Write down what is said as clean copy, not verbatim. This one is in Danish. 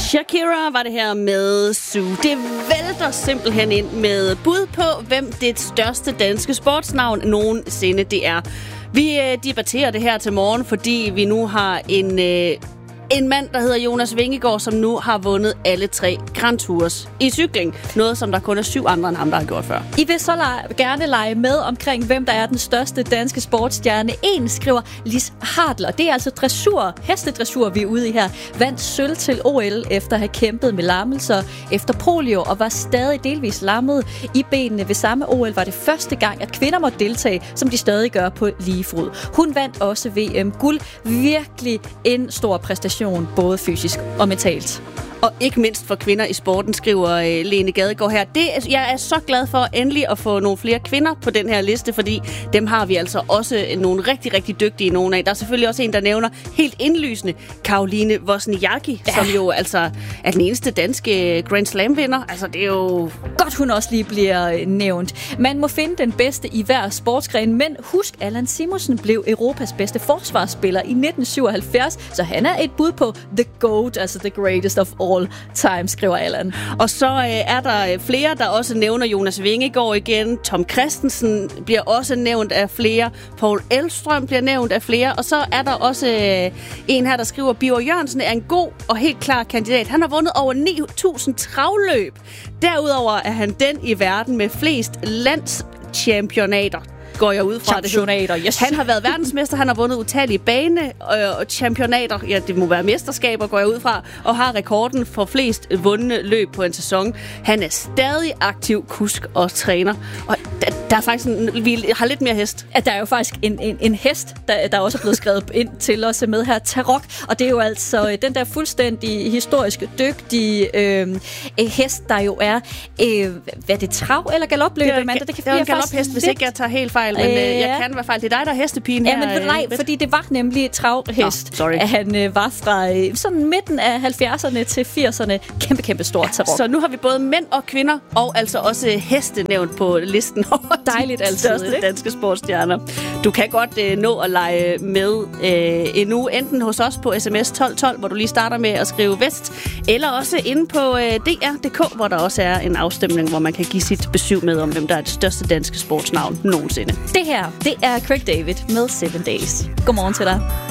Shakira var det her med Sue. Det vælter simpelthen ind med bud på, hvem det største danske sportsnavn nogensinde det er. Vi debatterer det her til morgen, fordi vi nu har en mand, der hedder Jonas Vingegaard, som nu har vundet alle 3 Grand Tours i cykling. Noget, som der kun er 7 andre end ham, der har gjort før. I vil så gerne lege med omkring, hvem der er den største danske sportsstjerne. En skriver Lis Hartler. Det er altså hestedressur, vi er ude i her. Vandt sølv til OL efter at have kæmpet med lammelser efter polio og var stadig delvis lammet i benene. Ved samme OL var det første gang, at kvinder måtte deltage, som de stadig gør på lige fod. Hun vandt også VM-guld. Virkelig en stor præstation, både fysisk og mentalt. Og ikke mindst for kvinder i sporten, skriver Lene Gadegaard her. Jeg er så glad for endelig at få nogle flere kvinder på den her liste, fordi dem har vi altså også nogle rigtig, rigtig dygtige nogen af. Der er selvfølgelig også en, der nævner helt indlysende Caroline Wozniacki, som jo altså er den eneste danske Grand Slam-vinder. Altså, det er jo... Godt, hun også lige bliver nævnt. Man må finde den bedste i hver sportsgren, men husk, Allan Simonsen blev Europas bedste forsvarsspiller i 1977, så han er et bud på The GOAT, altså the greatest of all time, skriver Allan. Og så er der flere, der også nævner Jonas Vingegaard igen. Tom Kristensen bliver også nævnt af flere. Poul Elvstrøm bliver nævnt af flere. Og så er der også en her, der skriver, Birger Jørgensen er en god og helt klar kandidat. Han har vundet over 9.000 travløb. Derudover er han den i verden med flest landschampionater. Går jeg ud fra det. Yes. Han har været verdensmester, han har vundet utallige og championater, ja, det må være mesterskaber, går jeg ud fra, og har rekorden for flest vundne løb på en sæson. Han er stadig aktiv kusk og træner, og der er faktisk vi har lidt mere hest. Ja, der er jo faktisk en hest, der også er blevet skrevet ind til os med her, Tarok, og det er jo altså den der fuldstændig historisk dygtige hest, der jo er, hvad er det, trav eller galopløb? Det er en galophest, hvis ikke jeg tager helt fejl, men jeg kan i hvert fald. Det er dig, der er hestepigen her. Ja, men nej, fordi det var nemlig travhest. At han var fra sådan midten af 70'erne til 80'erne. Kæmpe stort Tarok. Så nu har vi både mænd og kvinder, og altså også heste nævnt på listen over dejligt de største danske sportsstjerner. Du kan godt nå at lege med endnu, enten hos os på sms 1212, hvor du lige starter med at skrive vest, eller også inde på dr.dk, hvor der også er en afstemning, hvor man kan give sit besøg med om, hvem der er det største danske sportsnavn nogensinde. Det her, det er Craig David med 7 Days. Godmorgen til dig.